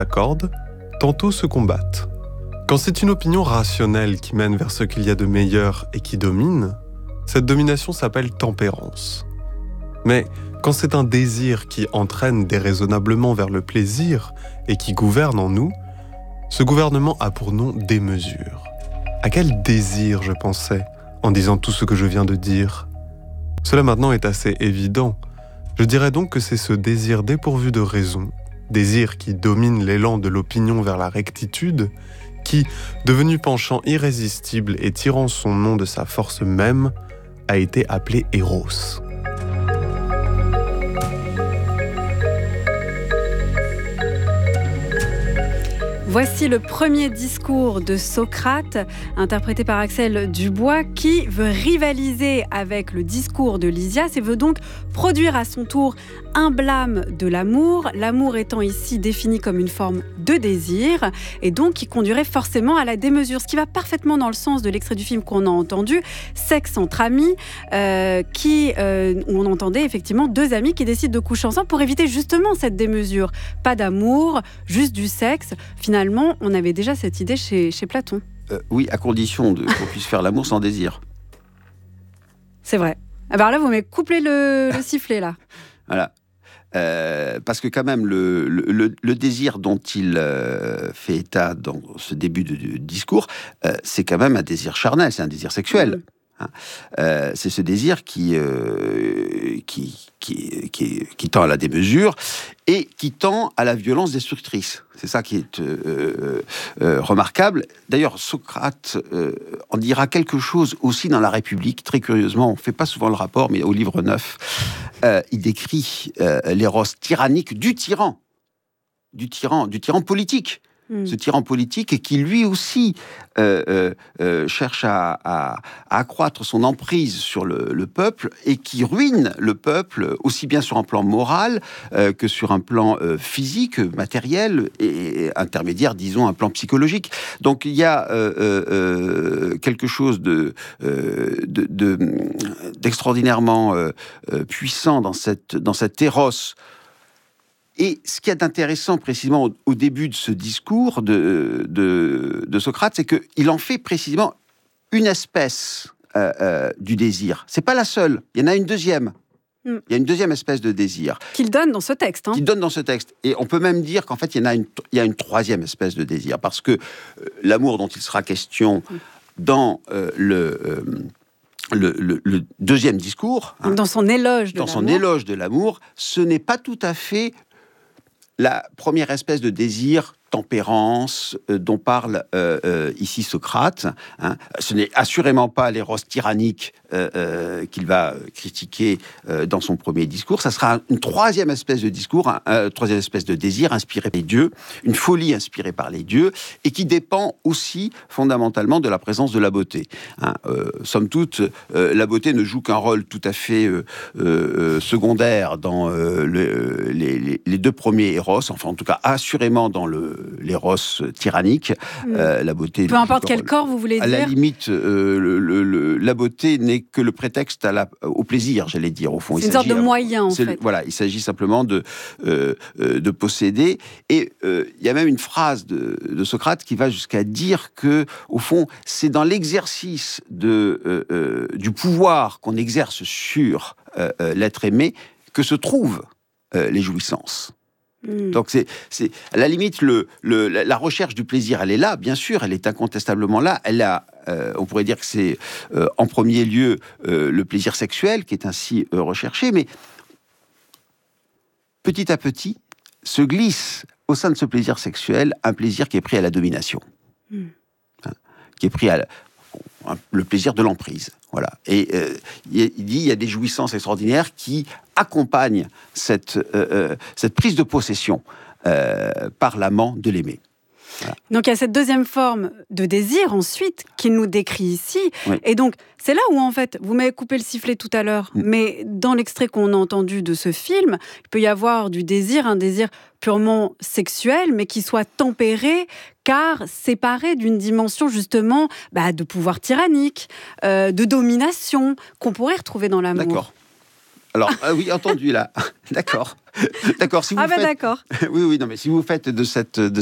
s'accordent, tantôt se combattent. Quand c'est une opinion rationnelle qui mène vers ce qu'il y a de meilleur et qui domine, cette domination s'appelle tempérance. Mais quand c'est un désir qui entraîne déraisonnablement vers le plaisir et qui gouverne en nous, ce gouvernement a pour nom démesure. À quel désir je pensais en disant tout ce que je viens de dire ? Cela maintenant est assez évident. Je dirais donc que c'est ce désir dépourvu de raison, désir qui domine l'élan de l'opinion vers la rectitude, qui, devenu penchant irrésistible et tirant son nom de sa force même, a été appelé Eros. Voici le premier discours de Socrate, interprété par Axel Dubois, qui veut rivaliser avec le discours de Lysias et veut donc produire à son tour un blâme de l'amour, l'amour étant ici défini comme une forme de désir, et donc qui conduirait forcément à la démesure, ce qui va parfaitement dans le sens de l'extrait du film qu'on a entendu, Sexe entre amis, où on entendait effectivement deux amis qui décident de coucher ensemble pour éviter justement cette démesure. Pas d'amour, juste du sexe. Finalement, on avait déjà cette idée chez Platon. Oui, à condition qu'on puisse faire l'amour sans désir. C'est vrai. Alors là, vous m'avez couplé le sifflet, là. Voilà. Parce que quand même, le désir dont il fait état dans ce début de discours, c'est quand même un désir charnel, c'est un désir sexuel. C'est ce désir qui tend à la démesure et qui tend à la violence destructrice. C'est ça qui est remarquable. D'ailleurs, Socrate en dira quelque chose aussi dans La République. Très curieusement, on ne fait pas souvent le rapport, mais au livre 9, il décrit l'éros tyrannique du tyran politique. Ce tyran politique qui lui aussi cherche à accroître son emprise sur le peuple et qui ruine le peuple aussi bien sur un plan moral que sur un plan physique, matériel et intermédiaire, disons, un plan psychologique. Donc il y a quelque chose d'extraordinairement puissant dans cet éros. Et ce qui est intéressant précisément au début de ce discours de Socrate, c'est qu'il en fait précisément une espèce du désir. C'est pas la seule, il y en a une deuxième. Il y a une deuxième espèce de désir. Qu'il donne dans ce texte. Qu'il donne dans ce texte. Et on peut même dire qu'en fait, il y a une troisième espèce de désir. Parce que l'amour dont il sera question dans le deuxième discours, dans son éloge de l'amour, ce n'est pas tout à fait la première espèce de désir, tempérance, dont parle ici Socrate. Ce n'est assurément pas l'éros tyrannique qu'il va critiquer dans son premier discours. Ça sera une troisième espèce de discours, troisième espèce de désir inspiré par les dieux, une folie inspirée par les dieux, et qui dépend aussi fondamentalement de la présence de la beauté. Somme toute, la beauté ne joue qu'un rôle tout à fait secondaire dans les deux premiers éros, enfin en tout cas assurément dans l'éros tyrannique. La beauté... Peu importe quel corps vous voulez dire. À la limite, la beauté n'est que le prétexte au plaisir, j'allais dire, au fond. C'est une sorte de moyen, en fait. Voilà, il s'agit simplement de posséder. Et il y a même une phrase de Socrate qui va jusqu'à dire que, au fond, c'est dans l'exercice du pouvoir qu'on exerce sur l'être aimé que se trouvent les jouissances. Donc c'est à la limite la recherche du plaisir, elle est là, bien sûr, elle est incontestablement là. On pourrait dire que c'est en premier lieu le plaisir sexuel qui est ainsi recherché, mais petit à petit se glisse au sein de ce plaisir sexuel un plaisir qui est pris à la domination, qui est pris à le plaisir de l'emprise. Voilà. Et il y a des jouissances extraordinaires qui accompagnent cette prise de possession par l'amant de l'aimé. Voilà. Donc il y a cette deuxième forme de désir ensuite qu'il nous décrit ici. Oui. Et donc c'est là où en fait, vous m'avez coupé le sifflet tout à l'heure, mais dans l'extrait qu'on a entendu de ce film, il peut y avoir du désir, un désir purement sexuel, mais qui soit tempéré, car séparé d'une dimension justement de pouvoir tyrannique, de domination, qu'on pourrait retrouver dans l'amour. D'accord. Alors, oui, entendu là. D'accord. D'accord. Si vous faites... d'accord. Oui, non, mais si vous faites de